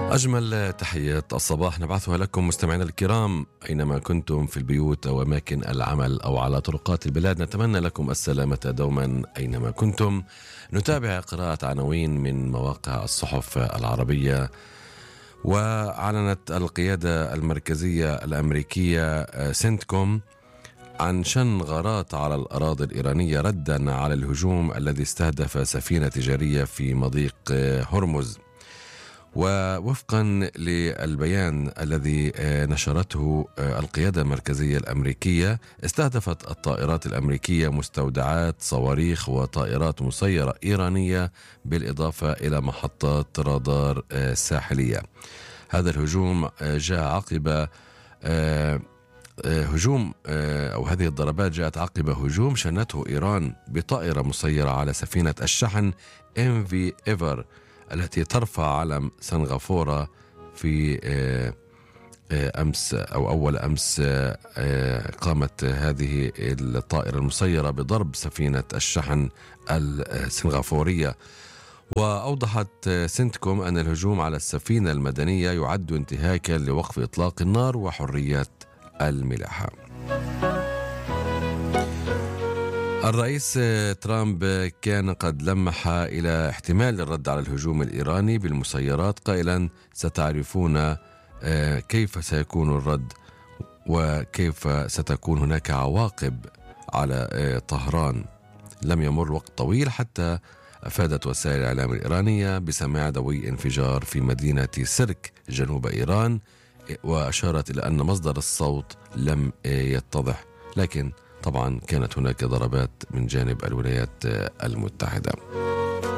أجمل تحيات الصباح نبعثها لكم مستمعينا الكرام أينما كنتم في البيوت أو أماكن العمل أو على طرقات البلاد. نتمنى لكم السلامة دوما أينما كنتم. نتابع قراءة عناوين من مواقع الصحف العربية. وأعلنت القيادة المركزية الأمريكية سنتكوم عن شن غارات على الأراضي الإيرانية ردا على الهجوم الذي استهدف سفينة تجارية في مضيق هرمز. ووفقا للبيان الذي نشرته القيادة المركزية الأمريكية، استهدفت الطائرات الأمريكية مستودعات صواريخ وطائرات مسيرة إيرانية بالإضافة إلى محطات رادار ساحلية. هذا الهجوم جاء عقب هجوم أو هذه الضربات جاءت عقب هجوم شنته إيران بطائرة مسيرة على سفينة الشحن MV إيفر التي ترفع علم سنغافورة في أمس أو أول أمس. قامت هذه الطائرة المسيرة بضرب سفينة الشحن السنغافورية. وأوضحت سنتكوم أن الهجوم على السفينة المدنية يعد انتهاكا لوقف إطلاق النار وحرية الملاحة. الرئيس ترامب كان قد لمح إلى احتمال الرد على الهجوم الإيراني بالمسيرات قائلا: ستعرفون كيف سيكون الرد وكيف ستكون هناك عواقب على طهران. لم يمر وقت طويل حتى أفادت وسائل الإعلام الإيرانية بسماع دوي انفجار في مدينة سرك جنوب إيران، وأشارت إلى أن مصدر الصوت لم يتضح، لكن طبعا كانت هناك ضربات من جانب الولايات المتحدة.